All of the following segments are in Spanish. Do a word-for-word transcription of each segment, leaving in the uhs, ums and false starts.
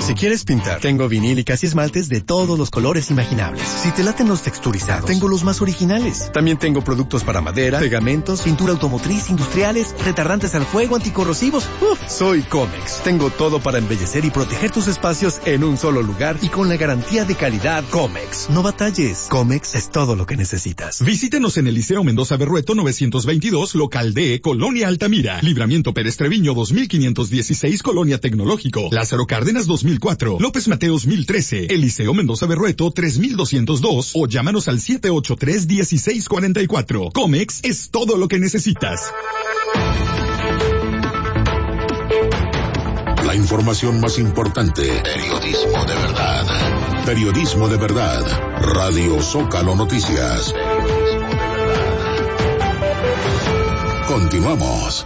Si quieres pintar, tengo vinílicas y esmaltes de todos los colores imaginables. Si te laten los texturizados, tengo los más originales. También tengo productos para madera, pegamentos, pintura automotriz, industriales, retardantes al fuego, anticorrosivos. Uf, soy Comex. Tengo todo para embellecer y proteger tus espacios en un solo lugar y con la garantía de calidad Comex. No batalles. Comex es todo lo que necesitas. Visítenos en el Liceo Mendoza Berrueto novecientos veintidós, local D, Colonia Altamira. Libramiento Pérez Treviño dos mil quinientos dieciséis, Colonia Tecnológico. Lázaro Cárdenas dos mil cuatro, López Mateos mil trece, Eliseo Mendoza Berrueto tres mil doscientos dos o llámanos al siete ocho tres, uno seis cuatro cuatro. Comex es todo lo que necesitas. La información más importante. Periodismo de verdad. Periodismo de verdad. Radio Zócalo Noticias. Continuamos.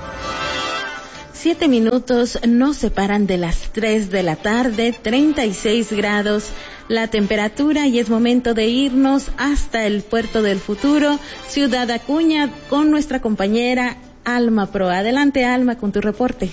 Siete minutos nos separan de las tres de la tarde, treinta y seis grados la temperatura, y es momento de irnos hasta el puerto del futuro, Ciudad Acuña, con nuestra compañera Alma Pro. Adelante, Alma, con tu reporte.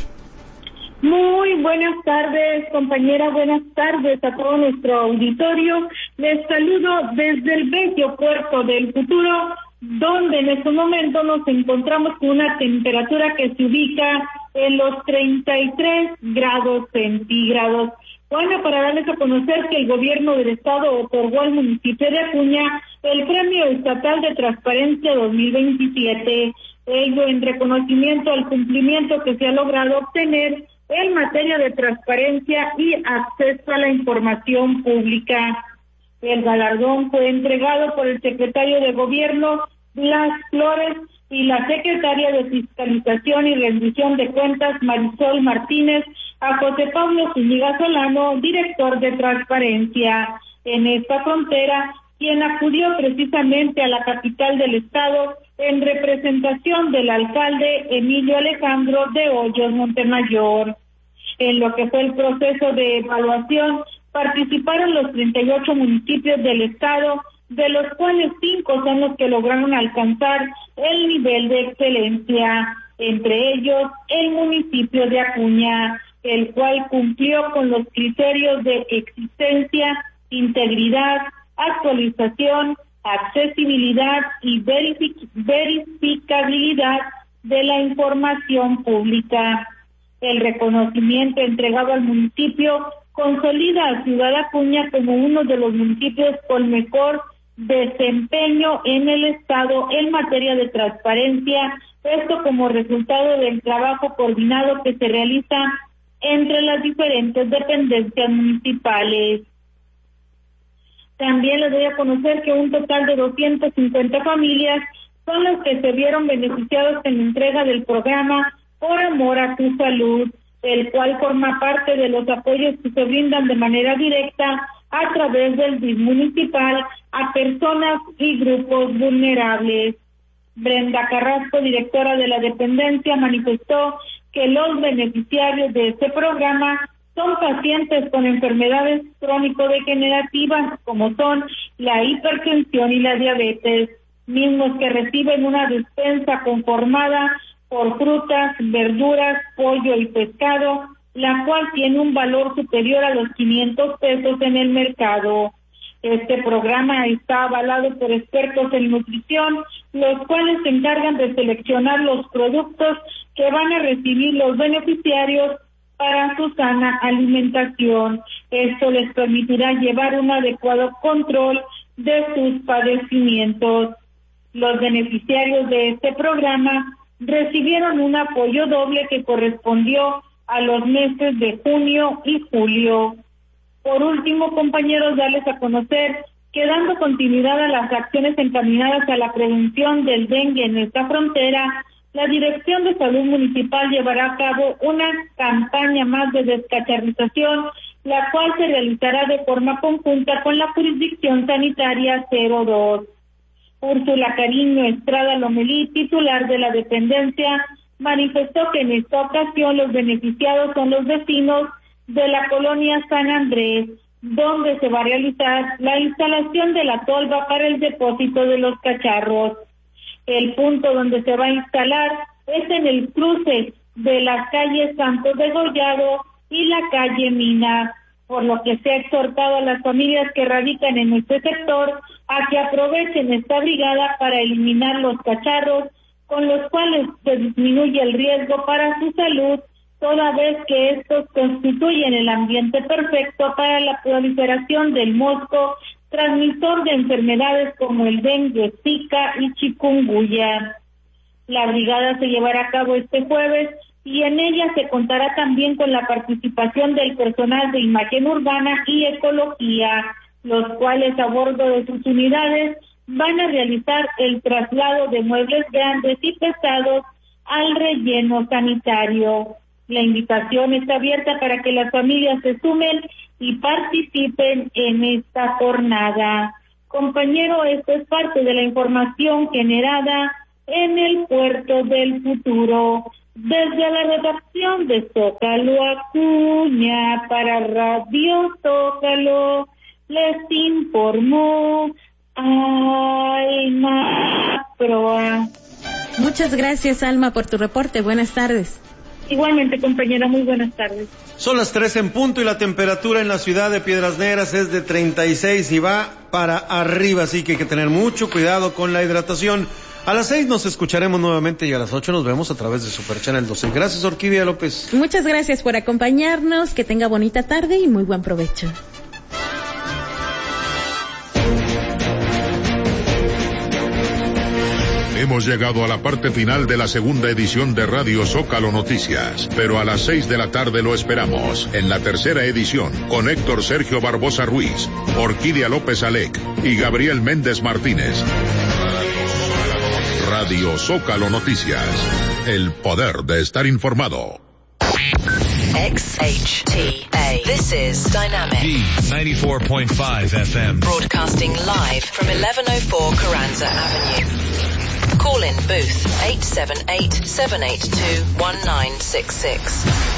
Muy buenas tardes, compañera, buenas tardes a todo nuestro auditorio. Les saludo desde el bello puerto del futuro, donde en este momento nos encontramos con una temperatura que se ubica en los treinta y tres grados centígrados. Bueno, para darles a conocer que el gobierno del estado otorgó al municipio de Acuña el Premio Estatal de Transparencia dos mil veintisiete, ello en reconocimiento al cumplimiento que se ha logrado obtener en materia de transparencia y acceso a la información pública. El galardón fue entregado por el secretario de Gobierno, Blas Flores, y la secretaria de Fiscalización y Rendición de Cuentas, Marisol Martínez, a José Pablo Zúñiga Solano, director de Transparencia en esta frontera, quien acudió precisamente a la capital del estado en representación del alcalde Emilio Alejandro de Hoyos Montemayor. En lo que fue el proceso de evaluación, participaron los treinta y ocho municipios del estado, de los cuales cinco son los que lograron alcanzar el nivel de excelencia, entre ellos el municipio de Acuña, el cual cumplió con los criterios de existencia, integridad, actualización, accesibilidad y verific- verificabilidad de la información pública. El reconocimiento entregado al municipio consolida a Ciudad Acuña como uno de los municipios con mejor desempeño en el estado en materia de transparencia, esto como resultado del trabajo coordinado que se realiza entre las diferentes dependencias municipales. También les doy a conocer que un total de doscientas cincuenta familias son las que se vieron beneficiados en la entrega del programa Por Amor a tu Salud, el cual forma parte de los apoyos que se brindan de manera directa a través del D I F municipal a personas y grupos vulnerables. Brenda Carrasco, directora de la dependencia, manifestó que los beneficiarios de este programa son pacientes con enfermedades crónico-degenerativas como son la hipertensión y la diabetes, mismos que reciben una despensa conformada por frutas, verduras, pollo y pescado, la cual tiene un valor superior a los quinientos pesos en el mercado. Este programa está avalado por expertos en nutrición, los cuales se encargan de seleccionar los productos que van a recibir los beneficiarios para su sana alimentación. Esto les permitirá llevar un adecuado control de sus padecimientos. Los beneficiarios de este programa recibieron un apoyo doble que correspondió a los meses de junio y julio. Por último, compañeros, darles a conocer que dando continuidad a las acciones encaminadas a la prevención del dengue en esta frontera, la Dirección de Salud Municipal llevará a cabo una campaña más de descacharrización, la cual se realizará de forma conjunta con la Jurisdicción Sanitaria cero dos. Úrsula Cariño Estrada Lomelí, titular de la dependencia, manifestó que en esta ocasión los beneficiados son los vecinos de la colonia San Andrés, donde se va a realizar la instalación de la tolva para el depósito de los cacharros. El punto donde se va a instalar es en el cruce de las calles Santos de Gollado y la calle Mina, por lo que se ha exhortado a las familias que radican en este sector a que aprovechen esta brigada para eliminar los cacharros con los cuales se disminuye el riesgo para su salud, toda vez que estos constituyen el ambiente perfecto para la proliferación del mosco, transmisor de enfermedades como el dengue, zika y chikungunya. La brigada se llevará a cabo este jueves y en ella se contará también con la participación del personal de imagen urbana y ecología, los cuales a bordo de sus unidades van a realizar el traslado de muebles grandes y pesados al relleno sanitario. La invitación está abierta para que las familias se sumen y participen en esta jornada. Compañero, esto es parte de la información generada en el Puerto del Futuro. Desde la redacción de Zócalo Acuña para Radio Zócalo, les informó Alma Proa. Muchas gracias, Alma, por tu reporte. Buenas tardes. Igualmente, compañera, muy buenas tardes. Son las tres en punto y la temperatura en la ciudad de Piedras Negras es de treinta y seis y va para arriba, así que hay que tener mucho cuidado con la hidratación. A las seis nos escucharemos nuevamente y a las ocho nos vemos a través de Super Channel doce. Gracias, Orquídea López. Muchas gracias por acompañarnos, que tenga bonita tarde y muy buen provecho. Hemos llegado a la parte final de la segunda edición de Radio Zócalo Noticias, pero a las seis de la tarde lo esperamos en la tercera edición con Héctor Sergio Barbosa Ruiz, Orquídea López Alec y Gabriel Méndez Martínez. Radio Zócalo Noticias, el poder de estar informado. X H T A. This is Dynamic. D ninety-four point five F M. Broadcasting live from eleven oh four Carranza Avenue. Call in booth eight seven eight, seven eight two, one nine six six.